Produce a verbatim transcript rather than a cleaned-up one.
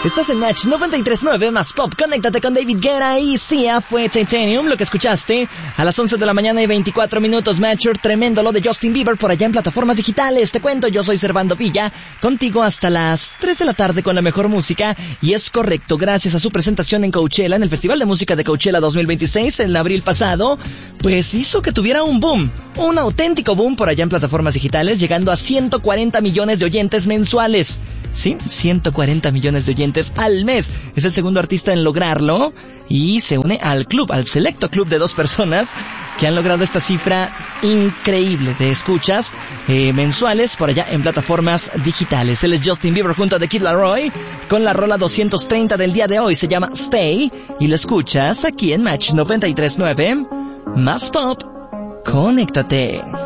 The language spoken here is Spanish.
Estás en Match noventa y tres punto nueve más Pop. Conéctate con David Guetta y Sia. Fue Titanium lo que escuchaste a las once de la mañana y veinticuatro minutos. Matcher, tremendo lo de Justin Bieber por allá en plataformas digitales. Te cuento, yo soy Servando Villa, contigo hasta las tres de la tarde con la mejor música. Y es correcto, gracias a su presentación en Coachella, en el Festival de Música de Coachella dos mil veintiséis, en abril pasado, pues hizo que tuviera un boom, un auténtico boom por allá en plataformas digitales, llegando a ciento cuarenta millones de oyentes mensuales. Sí, ciento cuarenta millones de oyentes al mes. Es el segundo artista en lograrlo y se une al club, al selecto club de dos personas que han logrado esta cifra increíble de escuchas eh, mensuales por allá en plataformas digitales. Él es Justin Bieber junto a The Kid Laroi con la rola doscientos treinta del día de hoy. Se llama Stay y lo escuchas aquí en Match noventa y tres punto nueve más Pop. Conéctate.